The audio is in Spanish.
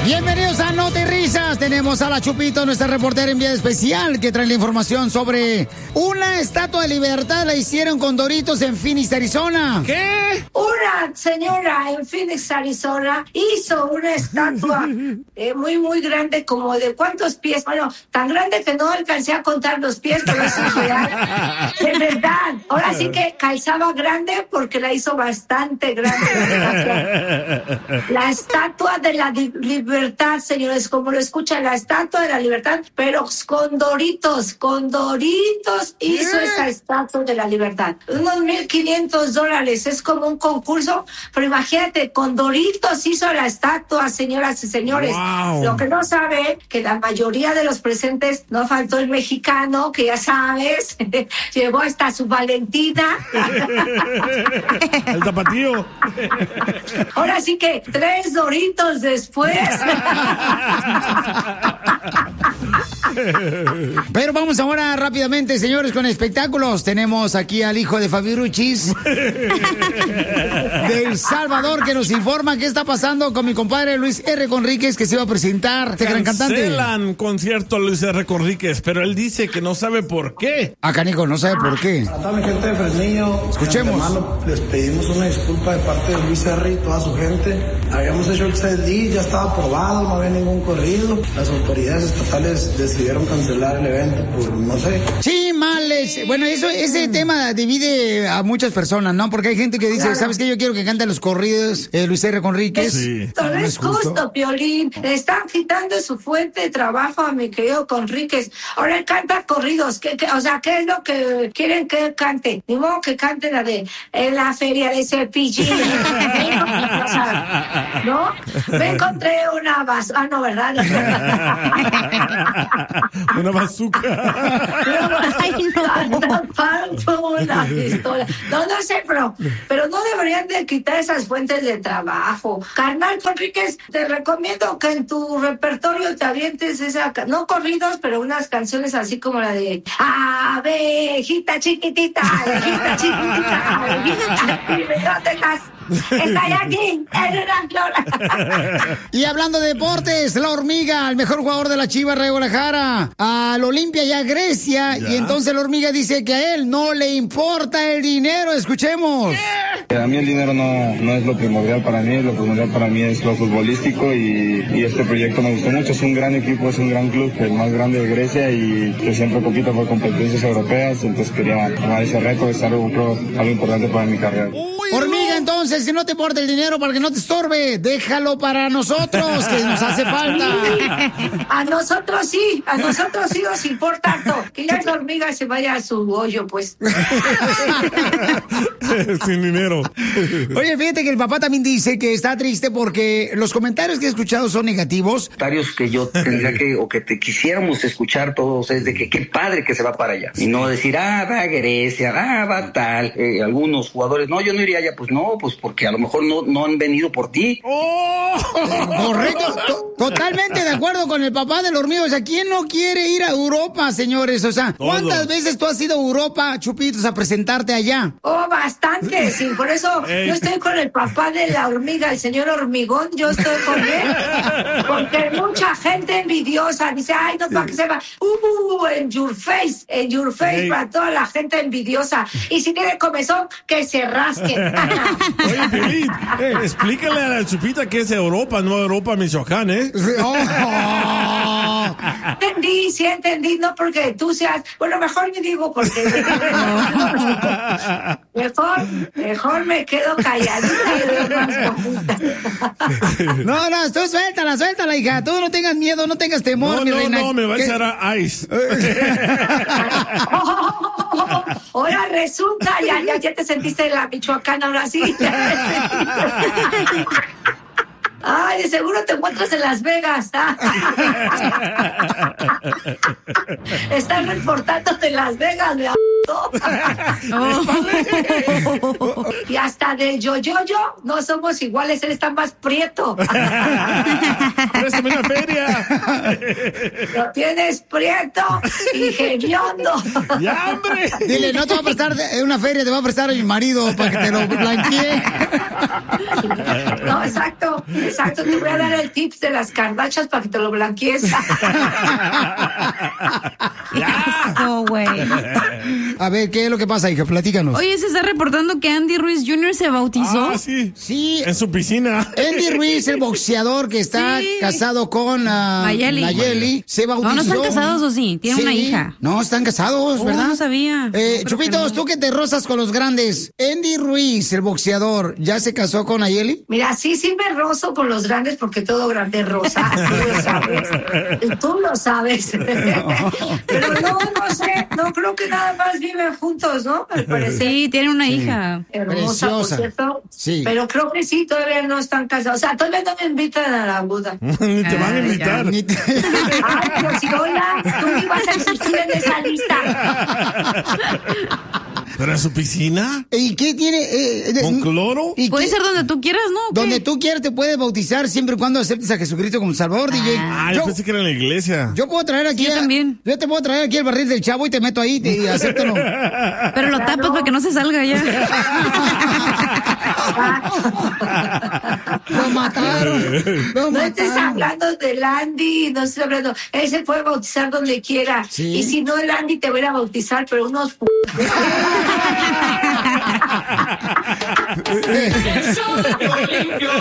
Bienvenidos a Noti Risas. Tenemos a la Chupito, nuestra reportera enviada especial, que trae la información sobre una estatua de libertad. La hicieron con Doritos en Phoenix, Arizona. ¿Qué? Una señora en Phoenix, Arizona, hizo una estatua muy grande, como de ¿cuántos pies? Bueno, tan grande que no alcancé a contar los pies, pero eso es real. De verdad. Ahora sí que calzaba grande porque la hizo bastante grande. La estatua de la libertad, señores, como lo escuchan, la estatua de la libertad, pero con Doritos hizo esa estatua de la libertad. Unos $1,500, es como un concurso, pero imagínate, con Doritos hizo la estatua, señoras y señores. Wow. Lo que no sabe, que la mayoría de los presentes, no faltó el mexicano, que ya sabes, llevó hasta su Valentina. El tapatío. Ahora sí que 3 Doritos después. Pero vamos ahora rápidamente, señores, con espectáculos. Tenemos aquí al hijo de Fabiruchis de El Salvador, que nos informa qué está pasando con mi compadre Luis R. Conríquez, que se iba a presentar, este gran cantante. Cancelan concierto a Luis R. Conríquez, pero él dice que no sabe por qué. Ah, canijo, no sabe por qué. A toda mi gente de Fresnillo, escuchemos. Hermano, les pedimos una disculpa de parte de Luis R. y toda su gente. Habíamos hecho el CD, ya estaba aprobado, no había ningún corrido. Las autoridades estatales decidieron cancelar el evento por, no sé. Sí, males. Bueno, ese tema divide a muchas personas, ¿no? Porque hay gente que dice, claro, ¿sabes qué? Yo quiero que cante los corridos Luis R. Conríquez. Sí. No es justo, Piolín. Le están quitando su fuente de trabajo a mi querido Conríquez. Ahora él canta corridos. O sea, ¿qué es lo que quieren que él cante? Ni modo que cante la de en la feria de Cepillín. ¿No? Me encontré una bazooka. Ah, no, ¿verdad? Una bazooka. Ay, no. Una pistola. No sé, pero no deberían de quitar esas fuentes de trabajo. Carnal Conríquez, te recomiendo que en tu repertorio te avientes no corridos, pero unas canciones así como la de abejita chiquitita, abejita chiquitita, abejita, bibliotecas. Estoy aquí, en una flor. Y hablando de deportes, la hormiga, el mejor jugador de la Chivas de Guadalajara, al Olimpia y a Grecia. ¿Ya? Y entonces la hormiga dice que a él no le importa el dinero. Escuchemos. A mí el dinero no es lo primordial para mí. Lo primordial para mí es lo futbolístico y este proyecto me gustó mucho. Es un gran equipo, es un gran club, el más grande de Grecia y que siempre compito por competencias europeas. Entonces quería tomar ese reto, es algo importante para mi carrera. Hormiga, entonces, si no te importa el dinero para que no te estorbe, déjalo para nosotros, que nos hace falta. A nosotros sí nos importa harto. Que ya la hormiga se vaya a su hoyo, pues. Sin dinero. Oye, fíjate que el papá también dice que está triste porque los comentarios que he escuchado son negativos. Comentarios que yo tendría que te quisiéramos escuchar todos es de que qué padre que se va para allá. Y no decir, va a Grecia, va tal. Algunos jugadores, no, yo no iría allá. Pues no, pues porque a lo mejor no han venido por ti. ¡Oh! Correcto. Totalmente de acuerdo con el papá del hormigo. O sea, ¿quién no quiere ir a Europa, señores? O sea, ¿cuántas veces tú has ido a Europa, Chupitos, a presentarte allá? Oh, bastante, sí. Por eso yo estoy con el papá de la hormiga, el señor Hormigón. Yo estoy con él. Porque mucha gente envidiosa dice, ay, no, para que se va. En your face, para toda la gente envidiosa. Y si tiene comezón, que se rasque. Oye, Piolín, explícale a la Chupita que es Europa, no Europa, Michoacán, ¿eh? Entendí, no porque tú seas, bueno, mejor me digo porque mejor me quedo calladita y doy más. No, tú suéltala, hija, tú no tengas miedo, no tengas temor, mi reina. No, me va a echar a ice. Ahora resulta, ya te sentiste en la Michoacán, ahora sí. Ay, de seguro te encuentras en Las Vegas. Están reportándote en Las Vegas, puto. Y hasta de yo no somos iguales, él está más prieto. Préstame una feria. Lo tienes prieto y hediondo. ¡Ya, hombre! Dile, no te va a prestar una feria, te va a prestar a mi marido para que te lo blanquee. No, exacto. Te voy a dar el tips de las carbachas para que te lo blanquees. No, güey. A ver, ¿qué es lo que pasa, hija? Platícanos. Oye, se está reportando que Andy Ruiz Jr. se bautizó. Ah, sí. Sí. En su piscina. Andy Ruiz, el boxeador que está casado con Nayeli, se bautizó. No están casados, ¿o sí? Tiene una hija. No, están casados, ¿verdad? No sabía. Chupitos, tú que te rozas con los grandes. Andy Ruiz, el boxeador, ¿ya se casó con Nayeli? Mira, sí me rozo con los grandes porque todo grande es rosa. Tú lo sabes. Pero no sé. No creo que nada más viven juntos, ¿no? Al parecer. Sí, tienen una hija. Hermosa, por cierto. Sí. Pero creo que sí, todavía no están casados. O sea, todavía no me invitan a la boda. Ni te van a invitar. Ay, pero si hola, tú ni vas a existir en esa lista. ¿Pero en su piscina? ¿Y qué tiene? ¿Con cloro? ¿Y Puede qué? ser donde tú quieras, ¿no? Donde tú quieras te puedes bautizar siempre y cuando aceptes a Jesucristo como Salvador, DJ. Yo pensé que era en la iglesia. Yo puedo traer aquí. Yo también. Yo te puedo traer aquí el barril del Chavo y te meto ahí y acéptalo. Pero lo tapas para que no se salga ya. Lo mataron. No estés hablando del Andy, no estés hablando. Él se puede bautizar donde quiera. Sí. Y si no, el Andy te va a ir a bautizar, pero unos